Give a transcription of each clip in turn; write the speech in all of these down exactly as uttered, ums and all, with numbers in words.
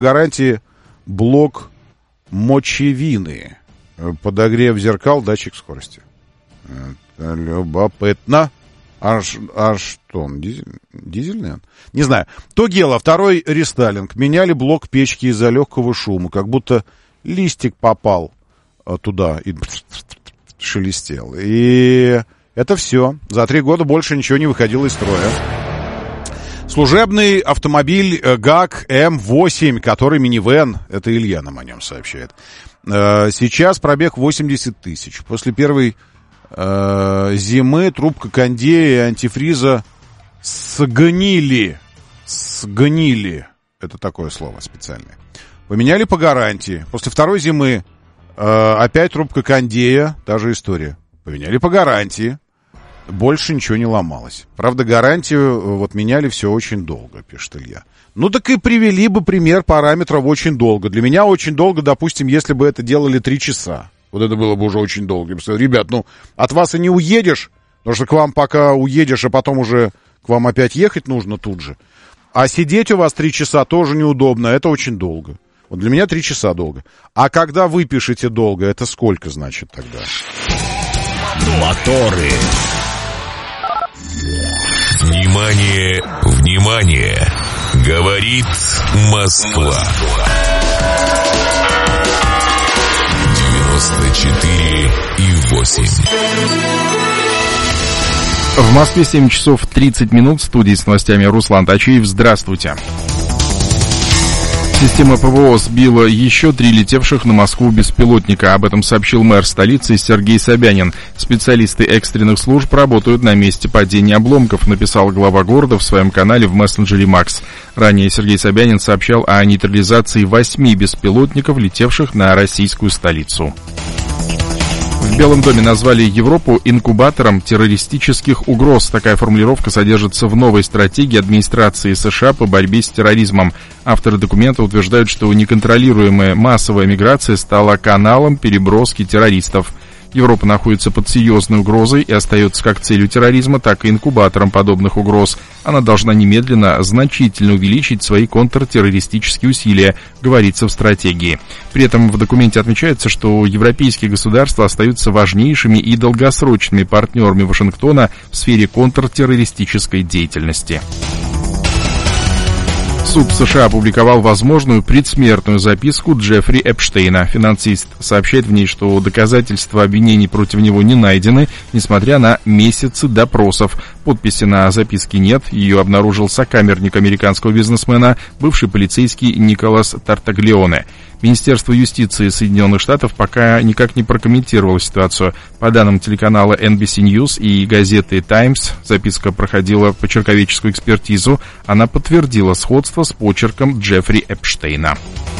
гарантии блок мочевины. Подогрев зеркал, датчик скорости. Это любопытно. А, а что он? Дизель, дизельный он? Не знаю. Тогела, второй рестайлинг. Меняли блок печки из-за легкого шума. Как будто листик попал туда и шелестел. И это все. За три года больше ничего не выходило из строя. Служебный автомобиль ГАК эм восемь, который минивэн. Это Илья нам о нем сообщает. Сейчас пробег восемьдесят тысяч. После первой э, зимы трубка кондея и антифриза сгнили. Сгнили. Это такое слово специальное. Поменяли по гарантии. После второй зимы э, опять трубка кондея. Та же история. Поменяли по гарантии. Больше ничего не ломалось. Правда, гарантию вот меняли все очень долго, пишет Илья. Ну так и привели бы пример параметров очень долго. Для меня очень долго, допустим, если бы это делали три часа. Вот это было бы уже очень долго. Ребят, ну от вас и не уедешь, потому что к вам пока уедешь, а потом уже к вам опять ехать нужно тут же. А сидеть у вас три часа тоже неудобно, это очень долго. Вот для меня три часа долго. А когда вы пишете долго, это сколько значит тогда? Моторы. Внимание, внимание! Говорит Москва. девяносто четыре и восемь. В Москве семь часов тридцать минут. В студии с новостями Руслан Тачиев. Здравствуйте. Система ПВО сбила еще три летевших на Москву беспилотника. Об этом сообщил мэр столицы Сергей Собянин. Специалисты экстренных служб работают на месте падения обломков, написал глава города в своем канале в мессенджере Макс. Ранее Сергей Собянин сообщал о нейтрализации восьми беспилотников, летевших на российскую столицу. В Белом доме назвали Европу инкубатором террористических угроз. Такая формулировка содержится в новой стратегии администрации США по борьбе с терроризмом. Авторы документа утверждают, что неконтролируемая массовая миграция стала каналом переброски террористов. Европа находится под серьезной угрозой и остается как целью терроризма, так и инкубатором подобных угроз. Она должна немедленно значительно увеличить свои контртеррористические усилия, говорится в стратегии. При этом в документе отмечается, что европейские государства остаются важнейшими и долгосрочными партнерами Вашингтона в сфере контртеррористической деятельности. Суд США опубликовал возможную предсмертную записку Джеффри Эпштейна. Финансист сообщает в ней, что доказательства обвинений против него не найдены, несмотря на месяцы допросов. Подписи на записке нет, ее обнаружил сокамерник американского бизнесмена, бывший полицейский Николас Тартаглионе. Министерство юстиции Соединенных Штатов пока никак не прокомментировало ситуацию. По данным телеканала эн би си News и газеты Times, записка проходила почерковедческую экспертизу. Она подтвердила сходство с почерком Джеффри Эпштейна.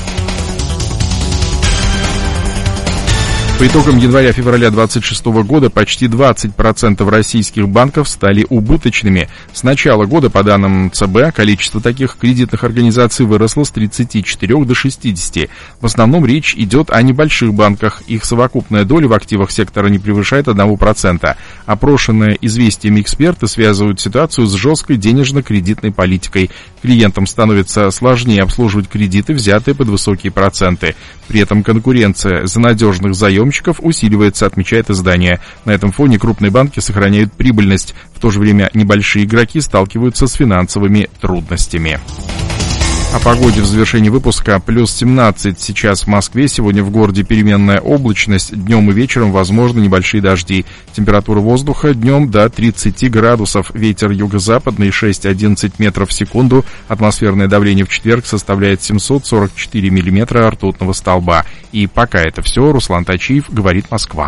По итогам января-февраля двадцать шестого года почти двадцать процентов российских банков стали убыточными. С начала года, по данным ЦБ, количество таких кредитных организаций выросло с тридцати четырёх до шестидесяти. В основном речь идет о небольших банках. Их совокупная доля в активах сектора не превышает одного процента. Опрошенные известиями эксперты связывают ситуацию с жесткой денежно-кредитной политикой. Клиентам становится сложнее обслуживать кредиты, взятые под высокие проценты. При этом конкуренция за надежных заемщиков усиливается, отмечает издание. На этом фоне крупные банки сохраняют прибыльность. В то же время небольшие игроки сталкиваются с финансовыми трудностями. О погоде в завершении выпуска. Плюс семнадцать сейчас в Москве. Сегодня в городе переменная облачность. Днем и вечером возможны небольшие дожди. Температура воздуха днем до тридцати градусов. Ветер юго-западный шесть-одиннадцать метров в секунду. Атмосферное давление в четверг составляет семьсот сорок четыре миллиметра ртутного столба. И пока это все. Руслан Тачиев, говорит Москва.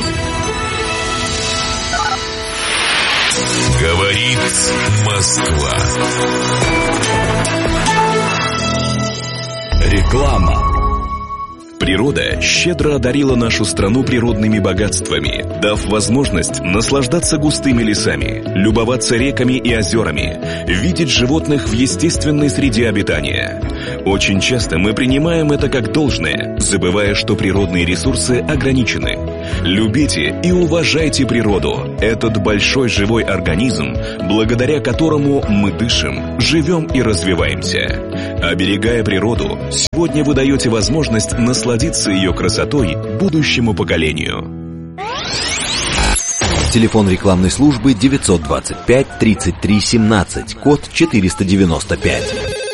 Говорит Москва. Реклама. Природа щедро одарила нашу страну природными богатствами, дав возможность наслаждаться густыми лесами, любоваться реками и озерами, видеть животных в естественной среде обитания. Очень часто мы принимаем это как должное, забывая, что природные ресурсы ограничены. Любите и уважайте природу. Этот большой живой организм, благодаря которому мы дышим, живем и развиваемся. Оберегая природу, сегодня вы даете возможность насладиться ее красотой будущему поколению. Телефон рекламной службы девятьсот двадцать пять тридцать три семнадцать, код четыреста девяносто пять.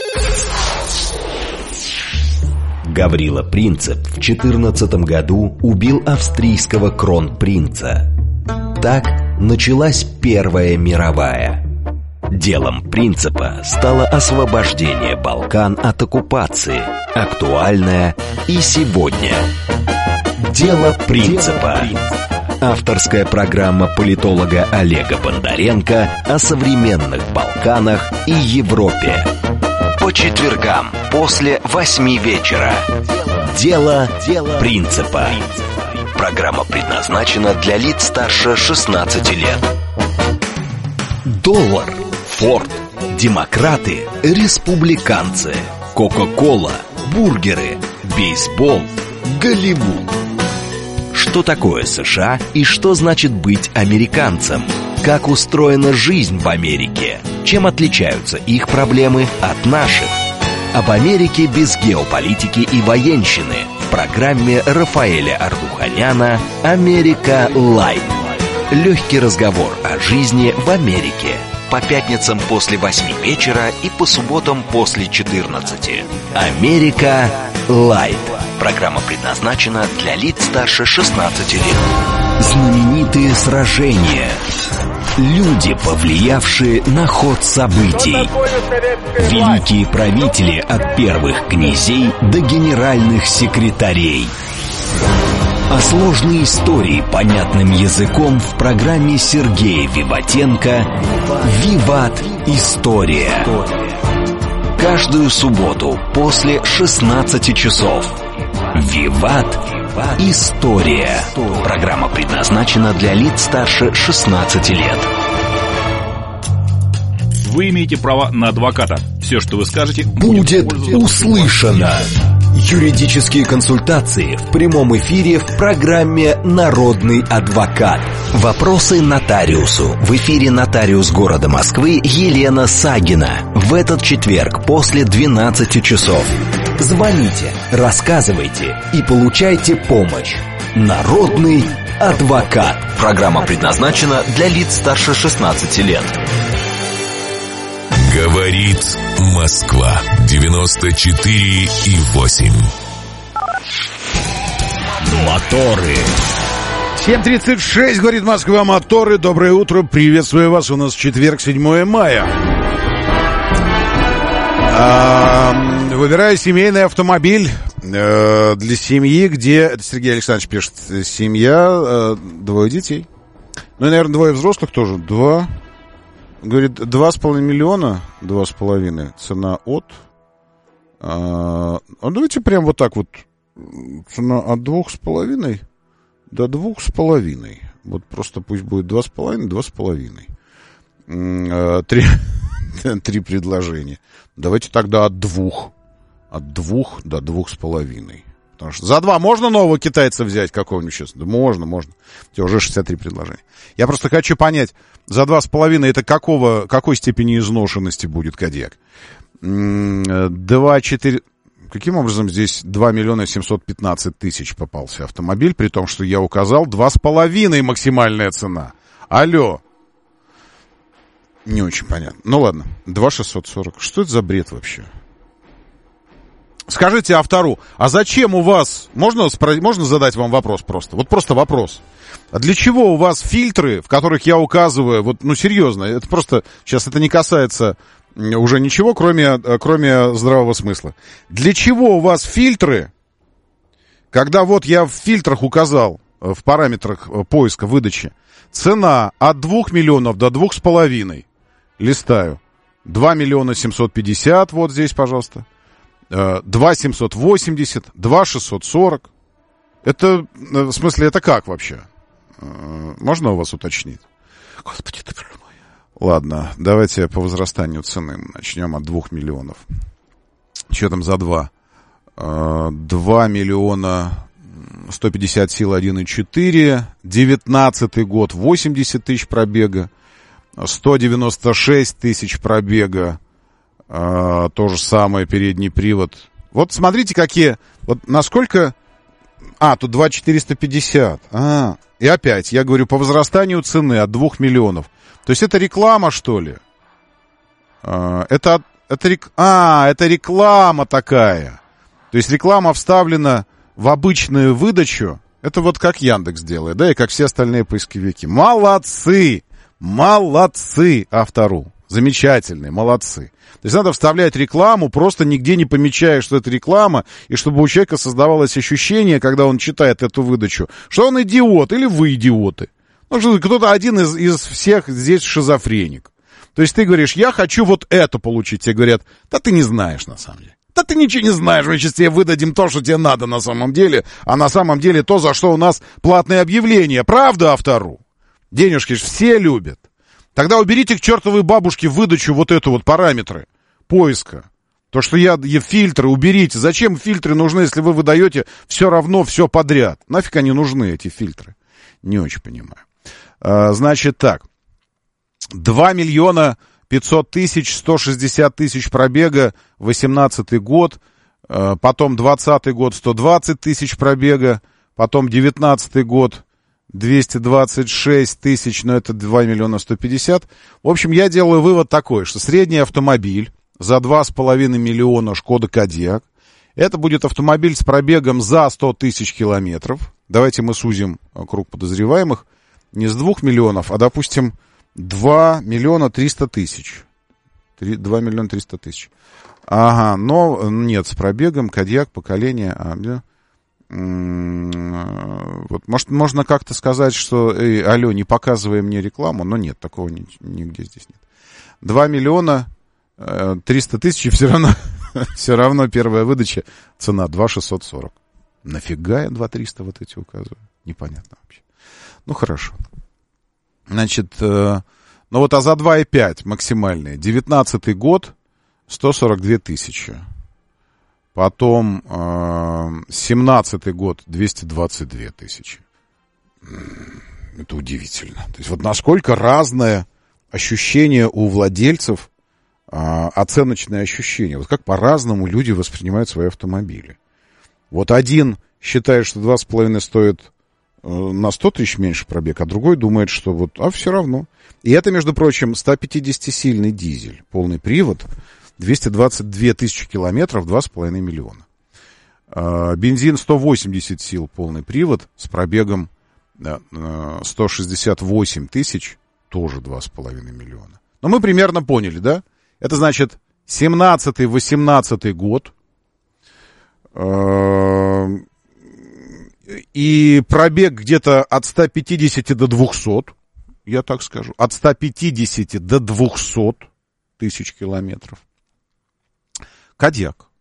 Гаврила Принцип в четырнадцатом году убил австрийского кронпринца. Так началась Первая мировая. Делом Принципа стало освобождение Балкан от оккупации, актуальное и сегодня. Дело Принципа. Авторская программа политолога Олега Бондаренко о современных Балканах и Европе. По четвергам после восьми вечера. Дело Принципа. Программа предназначена для лиц старше шестнадцати лет. Доллар, Форд, демократы, республиканцы, Кока-кола, бургеры, бейсбол, Голливуд. Что такое США и что значит быть американцем? Как устроена жизнь в Америке? Чем отличаются их проблемы от наших? Об Америке без геополитики и военщины в программе Рафаэля Ардуханяна «Америка Лайт». Легкий разговор о жизни в Америке. По пятницам после восьми вечера и по субботам после четырнадцати. «Америка Лайт». Программа предназначена для лиц старше шестнадцати лет. Знаменитые сражения. Люди, повлиявшие на ход событий. Великие правители от первых князей до генеральных секретарей. О сложной истории понятным языком в программе Сергея Виватенко «Виват. История». Каждую субботу после шестнадцати часов. «Виват. История». Программа предназначена для лиц старше шестнадцати лет. Вы имеете право на адвоката. Все, что вы скажете, будет услышано. Юридические консультации в прямом эфире в программе «Народный адвокат». Вопросы нотариусу. В эфире нотариус города Москвы Елена Сагина. В этот четверг после двенадцати часов. Звоните, рассказывайте и получайте помощь. Народный адвокат. Программа предназначена для лиц старше шестнадцати лет. Говорит Москва. девяносто четыре и восемь. Моторы. семь тридцать шесть, говорит Москва, моторы. Доброе утро, приветствую вас. У нас четверг, седьмое мая. А, выбираю семейный автомобиль э, для семьи, где... Это Сергей Александрович пишет. Семья, э, двое детей. Ну и, наверное, двое взрослых тоже. Два... Говорит, два с половиной миллиона, два с половиной, цена от... А, а давайте прям вот так вот, цена от двух с половиной до двух с половиной. Вот просто пусть будет два с половиной, два с половиной. Три, три предложения. Давайте тогда от двух. От двух до двух с половиной. Потому что за два можно нового китайца взять какого-нибудь сейчас? Да можно, можно. У тебя уже шестьдесят три предложения. Я просто хочу понять, за два с половиной это какого, какой степени изношенности будет Кодиак? Два, четыре... Каким образом здесь два миллиона семьсот пятнадцать тысяч попался автомобиль, при том, что я указал два с половиной максимальная цена? Алло. Не очень понятно. Ну ладно, два шестьсот сорок. Что это за бред вообще? Скажите автору, а зачем у вас, можно, спро... можно задать вам вопрос просто, вот просто вопрос. А для чего у вас фильтры, в которых я указываю, вот, ну серьезно, это просто, сейчас это не касается уже ничего, кроме, кроме здравого смысла. Для чего у вас фильтры, когда вот я в фильтрах указал, в параметрах поиска, выдачи, цена от двух миллионов до двух с половиной, листаю, два миллиона семьсот пятьдесят, вот здесь, пожалуйста. два семьсот восемьдесят, два шестьсот сорок. Это, в смысле, это как вообще? Можно у вас уточнить? Господи, ты боже мой. Ладно, давайте по возрастанию цены начнем от двух миллионов. Что там за два? два миллиона сто пятьдесят сил один и четыре. девятнадцатый год восемьдесят тысяч пробега. сто девяносто шесть тысяч пробега. А, то же самое, передний привод. Вот смотрите, какие... Вот насколько... А, тут два тысячи четыреста пятьдесят. А, и опять, я говорю, по возрастанию цены от двух миллионов. То есть это реклама, что ли? А, это, это, рек... а, это реклама такая. То есть реклама вставлена в обычную выдачу. Это вот как Яндекс делает, да, и как все остальные поисковики. Молодцы! Молодцы, Авто.ру. Замечательные, молодцы. То есть надо вставлять рекламу, просто нигде не помечая, что это реклама, и чтобы у человека создавалось ощущение, когда он читает эту выдачу, что он идиот или вы идиоты. Ну, что кто-то один из, из всех здесь шизофреник. То есть ты говоришь, я хочу вот это получить. Тебе говорят, да ты не знаешь на самом деле. Да ты ничего не знаешь, мы сейчас тебе выдадим то, что тебе надо на самом деле, а на самом деле то, за что у нас платные объявления. Правда, Авто.ру? Денежки же все любят. Тогда уберите к чертовой бабушке в выдачу вот эту вот параметры поиска. То, что я, я фильтры, уберите. Зачем фильтры нужны, если вы выдаете все равно все подряд? Нафиг они нужны, эти фильтры? Не очень понимаю. А, значит так. два миллиона пятьсот тысяч, сто шестьдесят тысяч пробега, восемнадцатый год. А, потом двадцатый год, сто двадцать тысяч пробега. Потом девятнадцатый год, двести двадцать шесть тысяч, но это два миллиона сто пятьдесят. В общем, я делаю вывод такой, что средний автомобиль за два с половиной миллиона Шкода Кодиак, это будет автомобиль с пробегом за сто тысяч километров. Давайте мы сузим круг подозреваемых. Не с двух миллионов, а, допустим, два миллиона триста тысяч. два миллиона триста тысяч. Ага, но нет, с пробегом Кодиак поколение... А, да. Вот, может, можно как-то сказать, что, эй, алло, не показывай мне рекламу, но нет, такого ни, нигде здесь нет. два миллиона триста тысяч, и все равно, все равно первая выдача, цена два шестьсот сорок. Нафига я два триста вот эти указываю? Непонятно вообще. Ну, хорошо. Значит, э, ну вот, а за два и пять максимальные. девятнадцатый год, сто сорок две тысячи. Потом э, семнадцатый год, двести двадцать две тысячи. Это удивительно. То есть вот насколько разное ощущение у владельцев, э, оценочное ощущение. Вот как по-разному люди воспринимают свои автомобили. Вот один считает, что два с половиной стоит э, на сто тысяч меньше пробег, а другой думает, что вот, а все равно. И это, между прочим, сто пятидесятисильный дизель, полный привод, двести двадцать две тысячи километров, два с половиной миллиона. А, бензин сто восемьдесят сил, полный привод, с пробегом да, сто шестьдесят восемь тысяч, тоже два с половиной миллиона. Но мы примерно поняли, да? Это значит семнадцатый-восемнадцатый год. А, и пробег где-то от ста пятидесяти до двухсот, я так скажу. От ста пятидесяти до двухсот тысяч километров. Кодиак.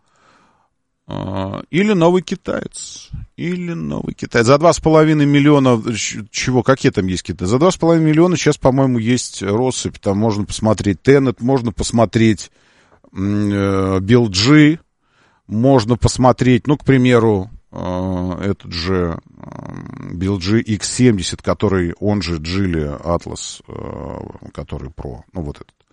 Или новый китаец. Или новый китаец. За два с половиной миллиона... Чего? Какие там есть китайцы? За два с половиной миллиона сейчас, по-моему, есть россыпь. Там можно посмотреть Тенет, можно посмотреть би эл джи, можно посмотреть, ну, к примеру, этот же би эл джи икс семьдесят, который, он же Geely Atlas, который Pro. Ну, вот этот.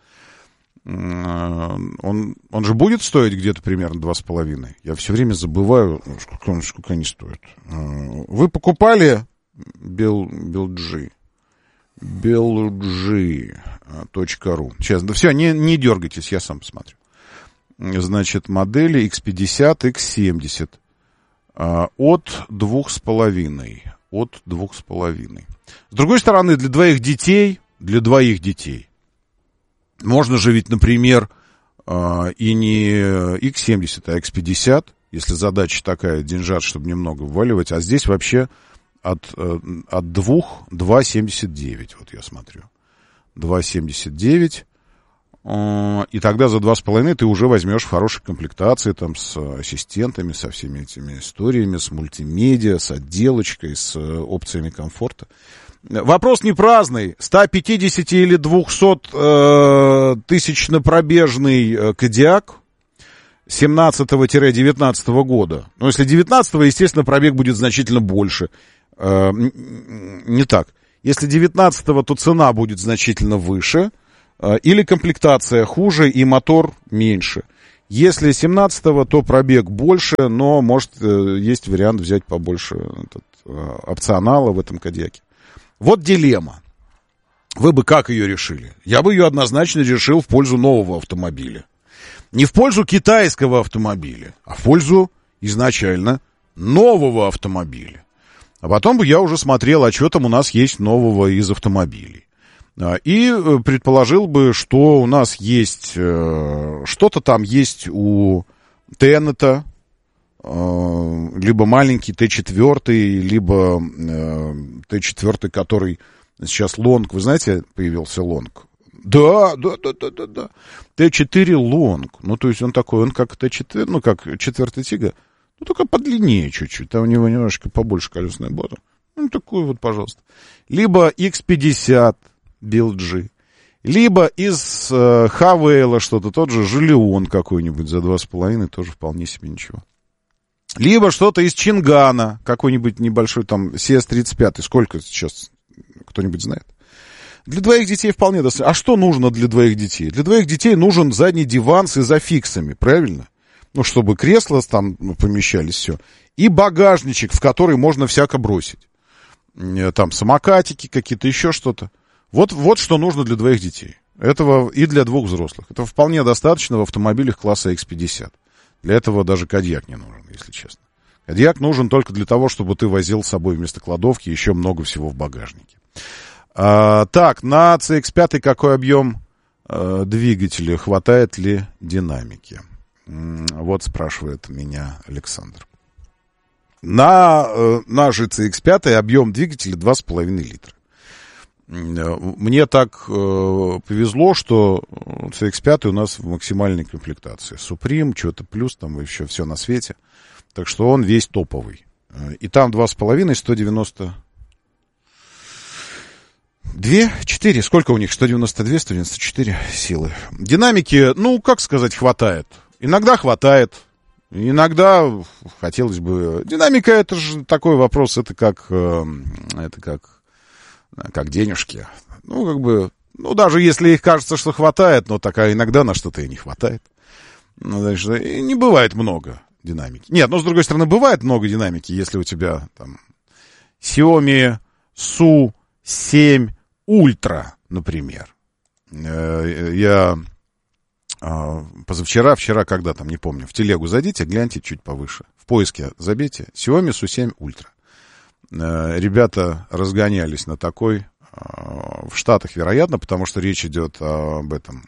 Он, он же будет стоить где-то примерно два с половиной. Я все время забываю, сколько, сколько они стоят. Вы покупали би эл джи? би эл джи точка ру. Сейчас, да все, не, не дергайтесь, я сам посмотрю. Значит, модели икс пятьдесят, икс семьдесят. От двух с половиной. От двух с половиной. С другой стороны, для двоих детей, для двоих детей, можно же ведь, например, и не икс семьдесят, а икс пятьдесят, если задача такая, деньжат, чтобы немного вваливать, а здесь вообще от, от двух, два семьдесят девять, вот я смотрю. два семьдесят девять, и тогда за два с половиной ты уже возьмешь в хорошей комплектации, там, с ассистентами, со всеми этими историями, с мультимедиа, с отделочкой, с опциями комфорта. Вопрос не праздный. сто пятьдесят или двухсот э, тысяч на пробежный Кодиак семнадцатого-девятнадцатого года. Но если девятнадцатого, естественно, пробег будет значительно больше. Э, не так. Если девятнадцатого, то цена будет значительно выше. Э, или комплектация хуже и мотор меньше. Если семнадцатого, то пробег больше, но, может, э, есть вариант взять побольше этот, э, опционала в этом Кодиаке. Вот дилемма. Вы бы как ее решили? Я бы ее однозначно решил в пользу нового автомобиля. Не в пользу китайского автомобиля, а в пользу изначально нового автомобиля. А потом бы я уже смотрел, а что там у нас есть нового из автомобилей. И предположил бы, что у нас есть, что-то там есть у Теннета, либо маленький Т четыре, либо Т четыре, который сейчас лонг, вы знаете, появился лонг. Да, да, да, да, да, да. Т четыре лонг. Ну, то есть он такой, он как Т четыре, ну, как четвертый Тига, ну, только подлиннее чуть-чуть. Там у него немножко побольше колесная база. Ну, такой вот, пожалуйста. Либо икс пятьдесят би эл джи. Либо из э, Хавейла что-то, тот же Жилион какой-нибудь за два с половиной, тоже вполне себе ничего. Либо что-то из Чингана, какой-нибудь небольшой там си эс тридцать пять. Сколько сейчас, кто-нибудь знает? Для двоих детей вполне достаточно. А что нужно для двоих детей? Для двоих детей нужен задний диван с изофиксами, правильно? Ну, чтобы кресла там помещались, все. И багажничек, в который можно всяко бросить. Там самокатики какие-то, еще что-то. Вот, вот что нужно для двоих детей. Этого и для двух взрослых. Этого вполне достаточно в автомобилях класса икс пятьдесят. Для этого даже Кодиак не нужен, если честно. Кодиак нужен только для того, чтобы ты возил с собой вместо кладовки еще много всего в багажнике. А, так, на си икс пять какой объем а, двигателя? Хватает ли динамики? М-м, вот спрашивает меня Александр. На, э, на же си икс пять объем двигателя два с половиной литра. Мне так э, повезло, что си икс пять у нас в максимальной комплектации. Supreme, что-то плюс, там еще все на свете. Так что он весь топовый. И там два с половиной, сто девяносто... Две, четыре, сколько у них? сто девяносто два, сто девяносто четыре силы. Динамики, ну, как сказать, хватает. Иногда хватает, иногда хотелось бы... Динамика, это же такой вопрос, это как, это как, как денежки. Ну, как бы, ну, даже если их кажется, что хватает, но такая иногда на что-то и не хватает. Ну, значит, и не бывает много динамики. Нет, но, с другой стороны, бывает много динамики, если у тебя там Xiaomi Су семь Ультра, например. Я позавчера, вчера, когда там, не помню, в телегу зайдите, гляньте чуть повыше. В поиске забейте Xiaomi Су семь Ультра. Ребята разгонялись на такой в Штатах, вероятно, потому что речь идет об этом.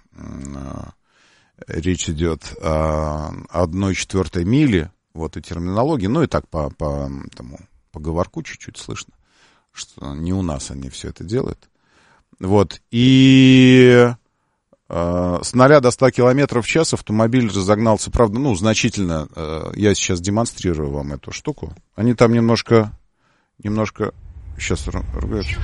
Речь идет о одной четвертой мили, вот и терминологии, ну и так по, по тому поговорку чуть-чуть слышно, что не у нас они все это делают. Вот, и э, с нуля до ста километров в час автомобиль разогнался, правда, ну, значительно. Э, я сейчас демонстрирую вам эту штуку. Они там немножко, немножко, сейчас ругаются.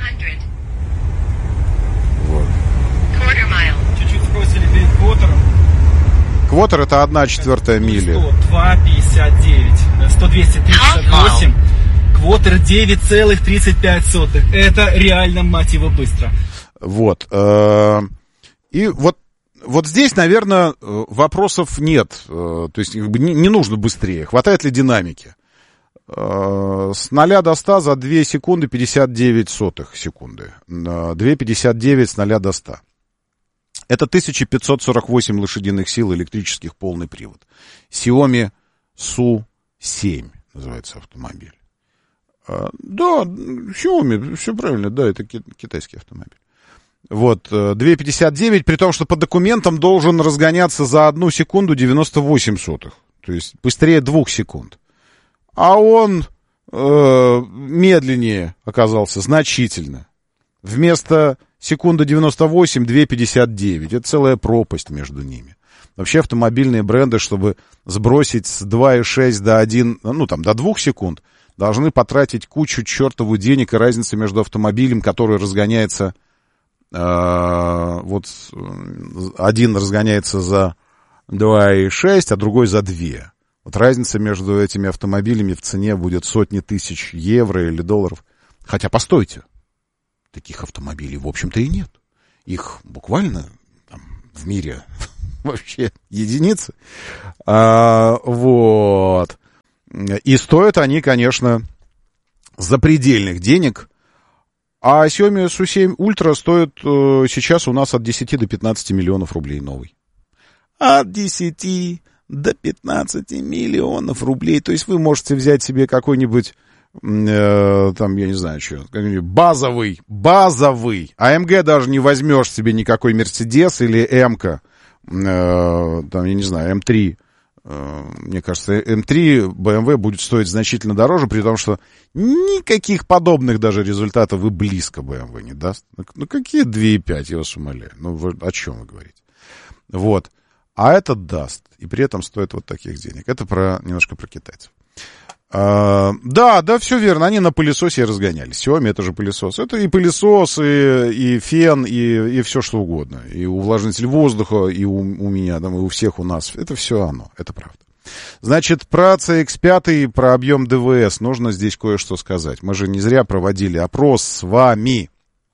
Вот. Чуть-чуть сбросили перед квотером. Квотер — это одна четвертая мили. сто два пятьдесят девять, сто двести тридцать восемь. Квотер девять целых тридцать пять сотых. Это реально, мать его, быстро. Вот. И вот, вот здесь, наверное, вопросов нет. То есть не нужно быстрее. Хватает ли динамики? С нуля до ста за две секунды пятьдесят девять сотых секунды. две пятьдесят девять с нуля до ста. Это тысяча пятьсот сорок восемь лошадиных сил электрических, полный привод. Xiaomi Су семь называется автомобиль. Да, Xiaomi, все правильно, да, это китайский автомобиль. Вот, две пятьдесят девять, при том, что по документам должен разгоняться за одну секунду девяносто восемь сотых. То есть быстрее двух секунд. А он э, медленнее оказался, значительно. Вместо секунды девяносто восемь, две пятьдесят девять. Это целая пропасть между ними. Вообще автомобильные бренды, чтобы сбросить с два и шесть до один, ну там до двух секунд, должны потратить кучу чертову денег, и разница между автомобилем, который разгоняется, э, вот один разгоняется за два и шесть, а другой за два. Вот разница между этими автомобилями в цене будет сотни тысяч евро или долларов. Хотя, постойте, таких автомобилей, в общем-то, и нет. Их буквально там, в мире вообще единицы. А, вот. И стоят они, конечно, запредельных денег. А Xiaomi эс ю семь Ultra стоит э, сейчас у нас от десяти до пятнадцати миллионов рублей новый. От десяти до пятнадцати миллионов рублей. То есть вы можете взять себе какой-нибудь, э, там, я не знаю, что, какой-нибудь базовый, базовый. А эм джи даже не возьмешь себе никакой Mercedes или М-ка, э, там, я не знаю, эм три. Э, мне кажется, эм три бэ эм вэ будет стоить значительно дороже, при том, что никаких подобных даже результатов и близко бэ эм вэ не даст. Ну, какие два и пять, я вас умоляю. Ну, вы, о чем вы говорите? Вот. А этот даст, и при этом стоит вот таких денег. Это про, немножко про китайцев. А, да, да, все верно, они на пылесосе разгонялись. Xiaomi — это же пылесос. Это и пылесос, и, и фен, и, и все что угодно. И увлажнитель воздуха, и у, у меня, там, и у всех у нас. Это все оно, это правда. Значит, про си икс пять, про объем дэ вэ эс нужно здесь кое-что сказать. Мы же не зря проводили опрос с вами.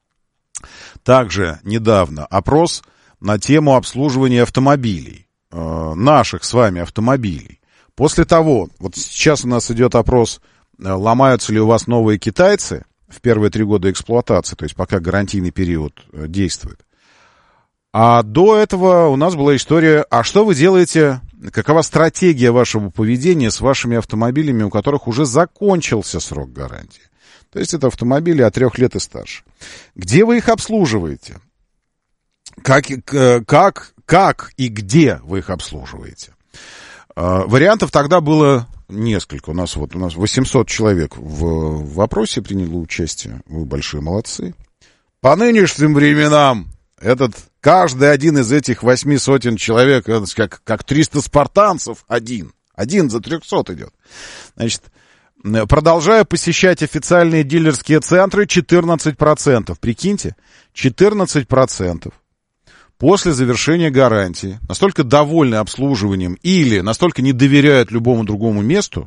Также недавно опрос на тему обслуживания автомобилей, э, наших с вами автомобилей. После того, вот сейчас у нас идет опрос, э, ломаются ли у вас новые китайцы в первые три года эксплуатации, то есть пока гарантийный период э, действует. А до этого у нас была история, а что вы делаете, какова стратегия вашего поведения с вашими автомобилями, у которых уже закончился срок гарантии. То есть это автомобили от трех лет и старше. Где вы их обслуживаете? Как, как, как и где вы их обслуживаете? Uh, вариантов тогда было несколько. У нас вот у нас восемьсот человек в, в вопросе приняло участие. Вы большие молодцы. По нынешним временам этот, каждый один из этих восьми сотен человек, это как, как триста спартанцев, один. Один за трехсот идет. Значит, продолжая посещать официальные дилерские центры, четырнадцать процентов. Прикиньте, четырнадцать процентов. После завершения гарантии настолько довольны обслуживанием или настолько не доверяют любому другому месту,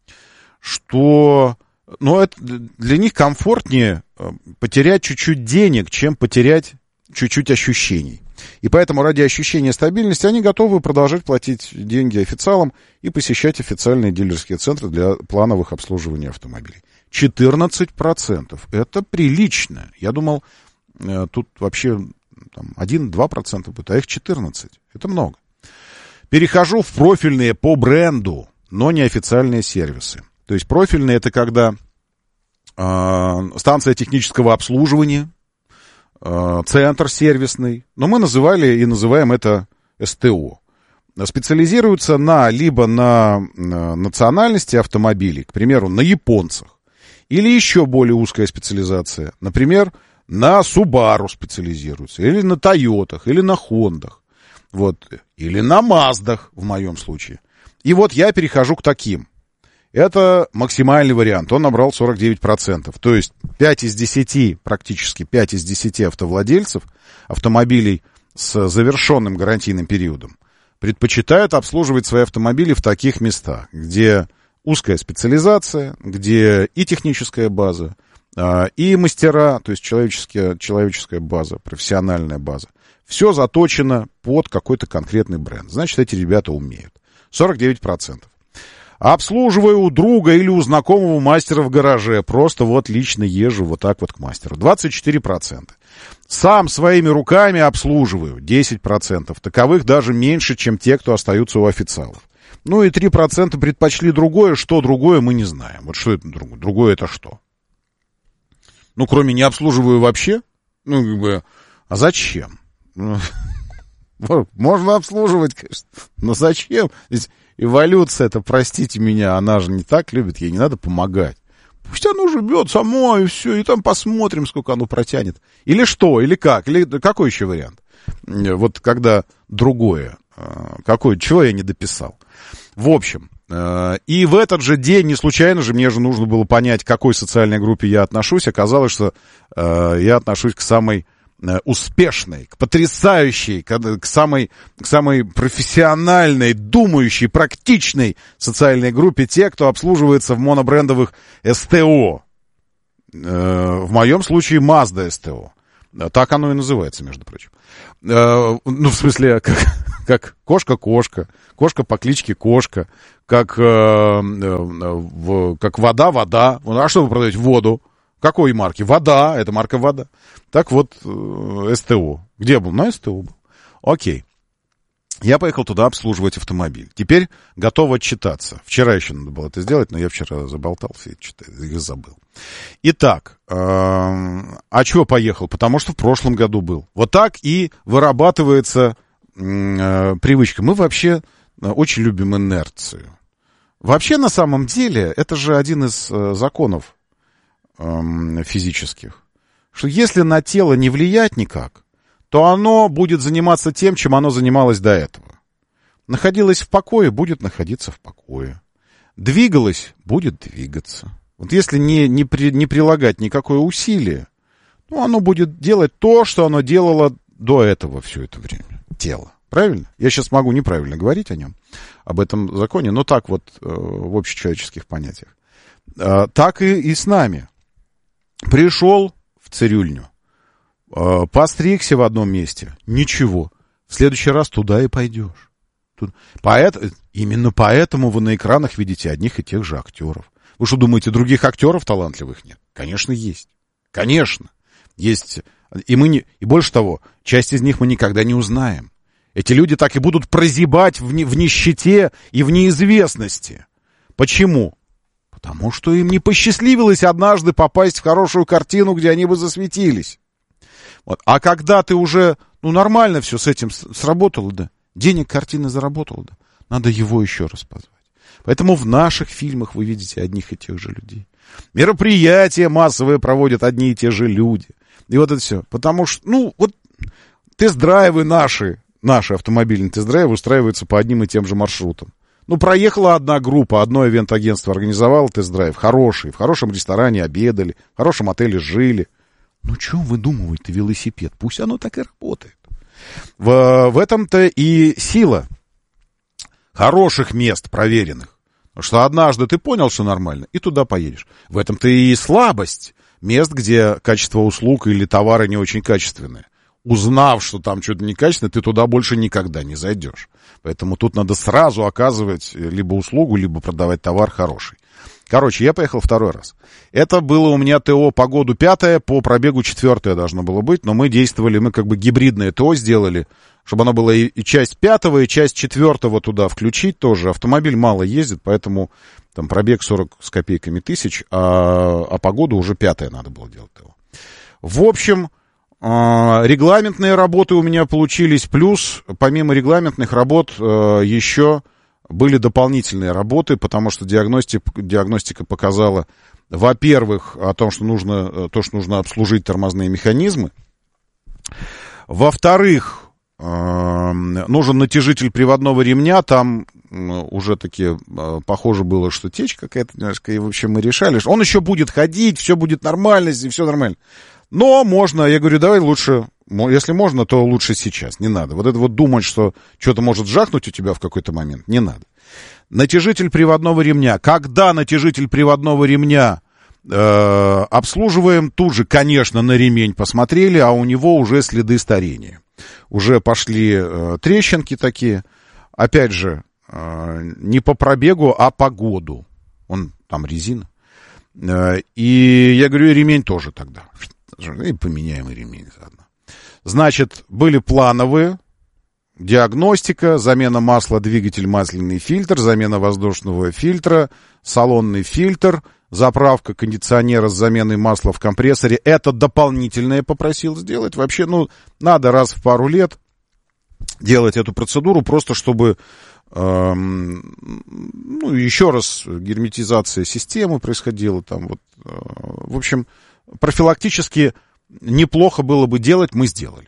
что ну, это для них комфортнее потерять чуть-чуть денег, чем потерять чуть-чуть ощущений. И поэтому ради ощущения стабильности они готовы продолжать платить деньги официалам и посещать официальные дилерские центры для плановых обслуживания автомобилей. четырнадцать процентов. Это прилично. Я думал, тут вообще... один-два процента будет, а их четырнадцать. Это много. Перехожу в профильные по бренду, но не официальные сервисы. То есть профильные — это когда э, станция технического обслуживания, э, центр сервисный, но мы называли и называем это эс тэ о. Специализируются на, либо на, на национальности автомобилей, к примеру, на японцах, или еще более узкая специализация, например, на Subaru специализируются, или на Тойотах, или на Хондах, вот, или на Маздах, в моем случае. И вот я перехожу к таким. Это максимальный вариант, он набрал сорок девять процентов. То есть пять из десяти, практически пять из десяти автовладельцев автомобилей с завершенным гарантийным периодом предпочитают обслуживать свои автомобили в таких местах, где узкая специализация, где и техническая база, и мастера, то есть человеческая, человеческая база, профессиональная база. Все заточено под какой-то конкретный бренд. Значит, эти ребята умеют. сорок девять процентов. Обслуживаю у друга или у знакомого мастера в гараже. Просто вот лично езжу вот так вот к мастеру. двадцать четыре процента. Сам своими руками обслуживаю. десять процентов. Таковых даже меньше, чем те, кто остаются у официалов. Ну и три процента предпочли другое. Что другое, мы не знаем. Вот что это другое? Другое это что? Ну, кроме не обслуживаю вообще. Ну, как бы, а зачем? Можно обслуживать, конечно. Но зачем? Ведь эволюция, это, простите меня, она же не так любит, ей не надо помогать. Пусть оно живет само, и все, и там посмотрим, сколько оно протянет. Или что, или как, или какой еще вариант? Вот когда другое. Какой, чего я не дописал? В общем, и в этот же день, не случайно же, мне же нужно было понять, к какой социальной группе я отношусь. Оказалось, что я отношусь к самой успешной, к потрясающей, к, к, самой, к самой профессиональной, думающей, практичной социальной группе те, кто обслуживается в монобрендовых СТО. В моем случае Mazda СТО. Так оно и называется, между прочим. Ну, в смысле, как, как кошка-кошка, кошка по кличке Кошка, как, как вода-вода. А что вы продаете? Воду. Какой марки? Вода. Это марка вода. Так вот, СТО. Где был? На СТО был. Окей. Я поехал туда обслуживать автомобиль. Теперь готов отчитаться. Вчера еще надо было это сделать, но я вчера заболтался и их забыл. Итак, э, а чего поехал? Потому что в прошлом году был. Вот так и вырабатывается э, привычка. Мы вообще очень любим инерцию. Вообще, на самом деле, это же один из э, законов э, физических. Что если на тело не влиять никак, то оно будет заниматься тем, чем оно занималось до этого. Находилось в покое, будет находиться в покое. Двигалось, будет двигаться. Вот если не, не, при, не прилагать никакое усилие, ну, оно будет делать то, что оно делало до этого все это время. Тело. Правильно? Я сейчас могу неправильно говорить о нем, об этом законе, но так вот э, в общечеловеческих понятиях. Э, так и, и с нами. Пришел в цирюльню, э, постригся в одном месте, ничего. В следующий раз туда и пойдешь. Тут. Поэт... Именно поэтому вы на экранах видите одних и тех же актеров. Вы что думаете, других актеров талантливых нет? Конечно, есть. Конечно. Есть. И, мы не... и больше того, часть из них мы никогда не узнаем. Эти люди так и будут прозябать в, не... в нищете и в неизвестности. Почему? Потому что им не посчастливилось однажды попасть в хорошую картину, где они бы засветились. Вот. А когда ты уже, ну, нормально все с этим сработало, да, денег картина заработала, да, надо его еще раз позвать. Поэтому в наших фильмах вы видите одних и тех же людей. Мероприятия массовые проводят одни и те же люди. И вот это все. Потому что, ну, вот тест-драйвы наши, наши автомобильные тест-драйвы устраиваются по одним и тем же маршрутам. Ну, проехала одна группа, одно ивент-агентство организовало тест-драйв, хороший, в хорошем ресторане обедали, в хорошем отеле жили. Ну, что выдумывает велосипед? Пусть оно так и работает. В, в этом-то и сила хороших мест, проверенных. Потому что однажды ты понял, что нормально, и туда поедешь. В этом-то и слабость мест, где качество услуг или товары не очень качественные. Узнав, что там что-то некачественное, ты туда больше никогда не зайдешь. Поэтому тут надо сразу оказывать либо услугу, либо продавать товар хороший. Короче, я поехал второй раз. Это было у меня ТО по году пятое, по пробегу четвертое должно было быть, но мы действовали, мы как бы гибридное ТО сделали, чтобы оно было и, и часть пятого, и часть четвертого туда включить тоже. Автомобиль мало ездит, поэтому там пробег сорок с копейками тысяч, а, а по году уже пятое надо было делать ТО. В общем, регламентные работы у меня получились, плюс помимо регламентных работ еще были дополнительные работы, потому что диагностика, диагностика показала, во-первых, о том, что нужно, то, что нужно обслужить тормозные механизмы. Во-вторых, нужен натяжитель приводного ремня. Там уже таки похоже было, что течь какая-то немножко. И, в общем, мы решали, что он еще будет ходить, все будет нормально, и все нормально. Но можно, я говорю, давай лучше, если можно, то лучше сейчас, не надо. Вот это вот думать, что что-то может жахнуть у тебя в какой-то момент, не надо. Натяжитель приводного ремня. Когда натяжитель приводного ремня э, обслуживаем, тут же, конечно, на ремень посмотрели, а у него уже следы старения. Уже пошли э, трещинки такие. Опять же, э, не по пробегу, а по году. Он там резина. Э, и я говорю, и ремень тоже тогда. И поменяем и ремень заодно. Значит, были плановые. Диагностика, замена масла, двигатель, масляный фильтр, замена воздушного фильтра, салонный фильтр, заправка кондиционера с заменой масла в компрессоре. Это дополнительное попросил сделать. Вообще, ну, надо раз в пару лет делать эту процедуру, просто чтобы, эм, ну, еще раз герметизация системы происходила. Там вот, э, в общем, профилактически неплохо было бы делать, мы сделали.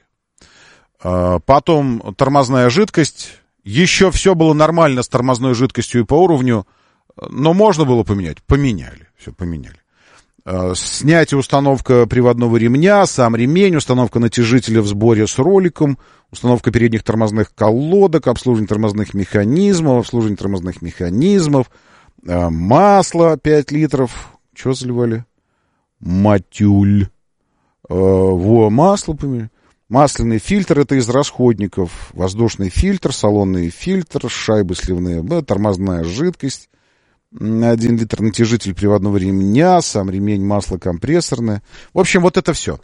Потом тормозная жидкость. Еще все было нормально с тормозной жидкостью и по уровню, но можно было поменять. Поменяли. Все поменяли. Снятие, установка приводного ремня, сам ремень, установка натяжителя в сборе с роликом, установка передних тормозных колодок, обслуживание тормозных механизмов, обслуживание тормозных механизмов, масло пять литров. Что заливали? Матюль. Во, масло поменяли. Масляный фильтр — это из расходников. Воздушный фильтр, салонный фильтр, шайбы сливные, тормозная жидкость. Один литр, натяжитель приводного ремня, сам ремень, масло компрессорное. В общем, вот это все.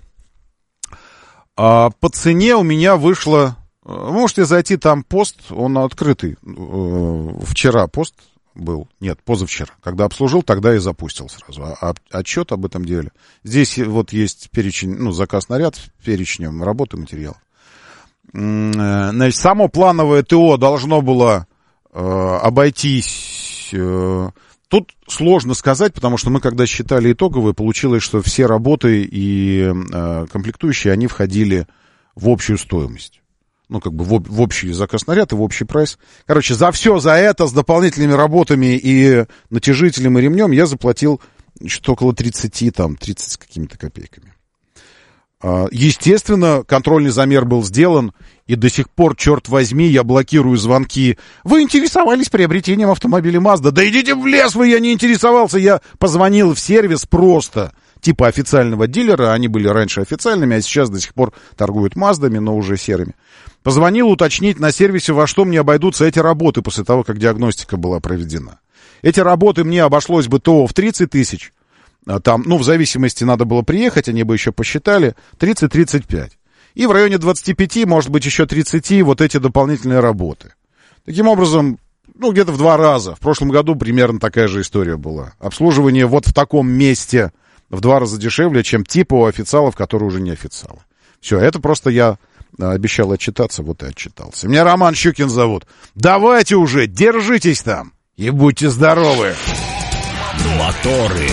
А по цене у меня вышло... Вы можете зайти, там пост, он открытый. Вчера пост был. Нет, позавчера. Когда обслужил, тогда и запустил сразу. А отчет об этом деле. Здесь вот есть перечень, ну, заказ на ряд с перечнем работы материалов. Значит, само плановое ТО должно было э, обойтись... Тут сложно сказать, потому что мы, когда считали итоговые, получилось, что все работы и э, комплектующие, они входили в общую стоимость. Ну, как бы в, в общий заказ наряд и в общий прайс. Короче, за все за это с дополнительными работами и натяжителем и ремнем я заплатил что-то около тридцать, там, тридцать с какими-то копейками. Естественно, контрольный замер был сделан, и до сих пор, черт возьми, я блокирую звонки. Вы интересовались приобретением автомобиля Mazda? Да идите в лес вы, я не интересовался. Я позвонил в сервис просто, типа официального дилера. Они были раньше официальными, а сейчас до сих пор торгуют Маздами, но уже серыми. Позвонил уточнить на сервисе, во что мне обойдутся эти работы после того, как диагностика была проведена. Эти работы мне обошлось бы ТО в тридцать тысяч. Там, ну, в зависимости, надо было приехать, они бы еще посчитали, тридцать-тридцать пять. И в районе двадцать пять, может быть, еще тридцать, вот эти дополнительные работы. Таким образом, ну, где-то в два раза. В прошлом году примерно такая же история была. Обслуживание вот в таком месте в два раза дешевле, чем типа у официалов, которые уже не официалы. Все, это просто я обещал отчитаться, вот и отчитался. Меня Роман Щукин зовут. Давайте уже, держитесь там и будьте здоровы. Моторы.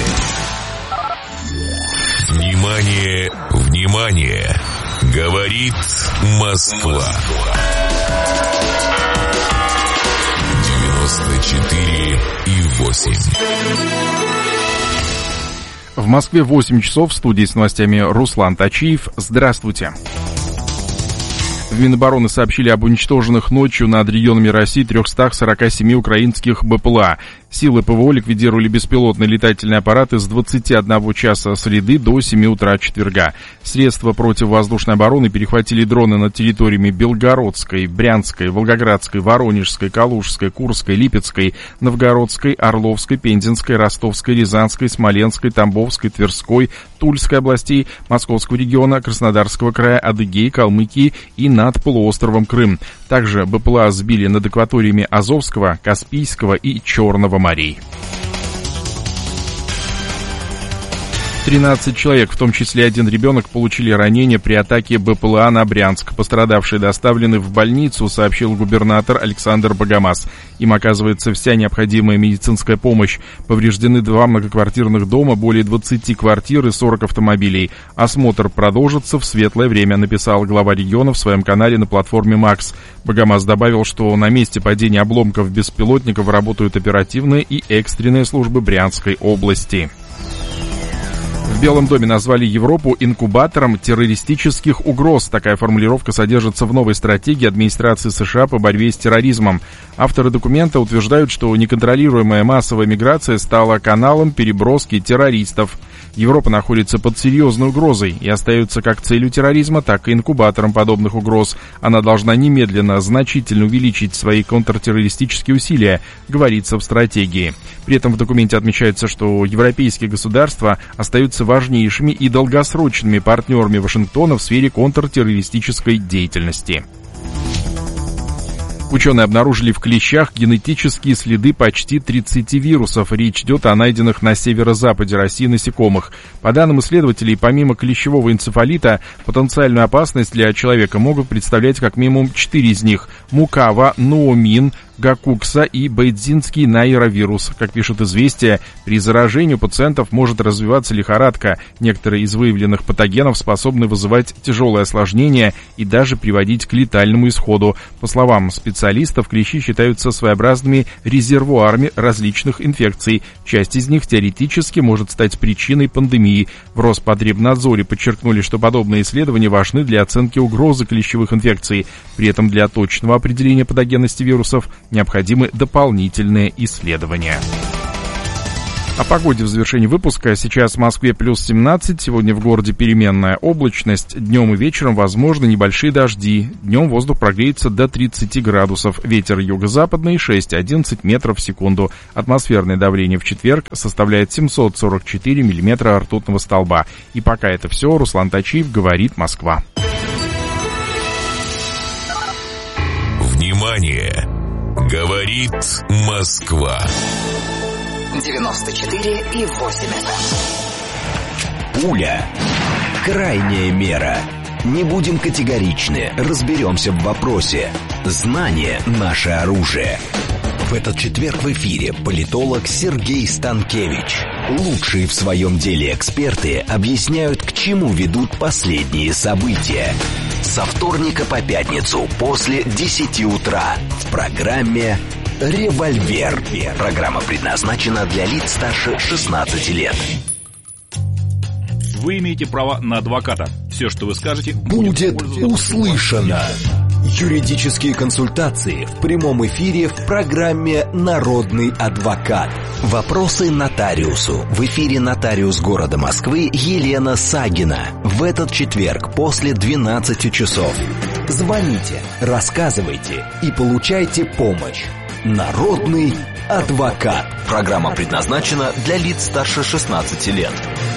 Внимание, внимание! Говорит Москва. девяносто четыре и восемь. В Москве восемь часов, в студии с новостями Руслан Тачиев. Здравствуйте. В Минобороны сообщили об уничтоженных ночью над регионами России триста сорок семь украинских БПЛА. Силы ПВО ликвидировали беспилотные летательные аппараты с двадцати одного часа среды до семи утра четверга. Средства противовоздушной обороны перехватили дроны над территориями Белгородской, Брянской, Волгоградской, Воронежской, Калужской, Курской, Липецкой, Новгородской, Орловской, Пензенской, Ростовской, Рязанской, Смоленской, Тамбовской, Тверской, Тульской областей, Московского региона, Краснодарского края, Адыгеи, Калмыкии и над полуостровом Крым. Также БПЛА сбили над акваториями Азовского, Каспийского и Черного морей. тринадцать человек, в том числе один ребенок, получили ранения при атаке БПЛА на Брянск. Пострадавшие доставлены в больницу, сообщил губернатор Александр Богомаз. Им оказывается вся необходимая медицинская помощь. Повреждены два многоквартирных дома, более двадцати квартир и сорок автомобилей. Осмотр продолжится в светлое время, написал глава региона в своем канале на платформе Макс. Богомаз добавил, что на месте падения обломков беспилотников работают оперативные и экстренные службы Брянской области. В Белом доме назвали Европу инкубатором террористических угроз. Такая формулировка содержится в новой стратегии администрации США по борьбе с терроризмом. Авторы документа утверждают, что неконтролируемая массовая миграция стала каналом переброски террористов. Европа находится под серьезной угрозой и остается как целью терроризма, так и инкубатором подобных угроз. Она должна немедленно значительно увеличить свои контртеррористические усилия, говорится в стратегии. При этом в документе отмечается, что европейские государства остаются важнейшими и долгосрочными партнерами Вашингтона в сфере контртеррористической деятельности. Ученые обнаружили в клещах генетические следы почти тридцати вирусов. Речь идет о найденных на северо-западе России насекомых. По данным исследователей, помимо клещевого энцефалита, потенциальную опасность для человека могут представлять как минимум четыре из них: мукава, ноомин, гакукса и бейдзинский нейровирус. Как пишет «Известия», при заражении у пациентов может развиваться лихорадка. Некоторые из выявленных патогенов способны вызывать тяжелые осложнения и даже приводить к летальному исходу. По словам специалистов, клещи считаются своеобразными резервуарами различных инфекций. Часть из них теоретически может стать причиной пандемии. В Роспотребнадзоре подчеркнули, что подобные исследования важны для оценки угрозы клещевых инфекций. При этом для точного определения патогенности вирусов необходимы дополнительные исследования. О погоде в завершении выпуска. Сейчас в Москве плюс семнадцать, сегодня в городе переменная облачность, днем и вечером возможны небольшие дожди. Днем воздух прогреется до тридцати градусов, ветер юго-западный шесть-одиннадцать метров в секунду. Атмосферное давление в четверг составляет семьсот сорок четыре миллиметра ртутного столба. И пока это все, Руслан Тачиев, говорит Москва. Внимание! Говорит Москва. девяносто четыре и восемь эф эм. Пуля. Крайняя мера. Не будем категоричны, разберемся в вопросе. Знание – наше оружие. В этот четверг в эфире политолог Сергей Станкевич. Лучшие в своем деле эксперты объясняют, к чему ведут последние события. Со вторника по пятницу после десяти утра в программе «Револьвер». Программа предназначена для лиц старше шестнадцати лет. Вы имеете право на адвоката. Все, что вы скажете, будет услышано. Юридические консультации в прямом эфире в программе «Народный адвокат». Вопросы нотариусу. В эфире нотариус города Москвы Елена Сагина. В этот четверг после двенадцати часов. Звоните, рассказывайте и получайте помощь. Народный адвокат. Программа предназначена для лиц старше шестнадцати лет.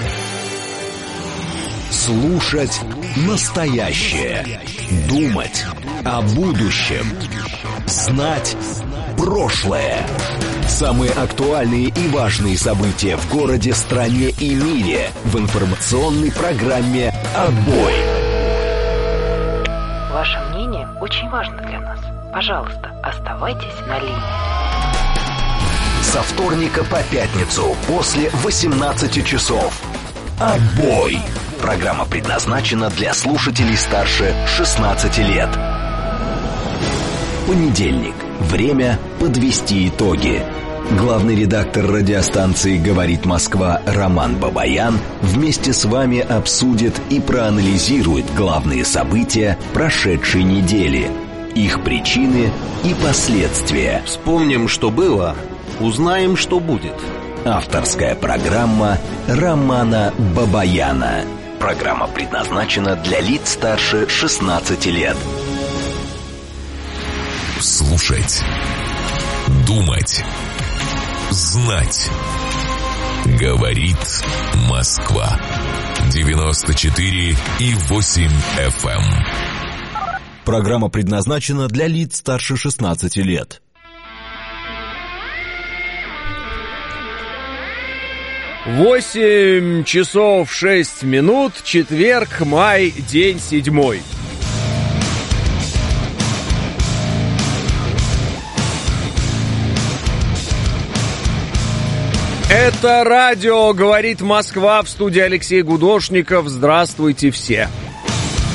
Слушать настоящее. Думать о будущем. Знать прошлое. Самые актуальные и важные события в городе, стране и мире в информационной программе «Отбой». Ваше мнение очень важно для нас. Пожалуйста, оставайтесь на линии. Со вторника по пятницу после восемнадцати часов. «Отбой». Программа предназначена для слушателей старше шестнадцати лет. Понедельник. Время подвести итоги. Главный редактор радиостанции «Говорит Москва» Роман Бабаян вместе с вами обсудит и проанализирует главные события прошедшей недели, их причины и последствия. Вспомним, что было, узнаем, что будет. Авторская программа Романа Бабаяна. Программа предназначена для лиц старше шестнадцати лет. Слушать. Думать. Знать. Говорит Москва. девяносто четыре и восемь эф эм. Программа предназначена для лиц старше шестнадцати лет. Восемь часов шесть минут, четверг, май, день седьмой. Это радио «Говорит Москва», в студии Алексей Гудошников. Здравствуйте все.